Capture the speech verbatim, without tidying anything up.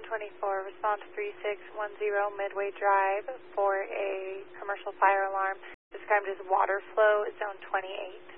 twenty-four, respond to three six one zero Midway Drive for a commercial fire alarm described as water flow, zone twenty-eight.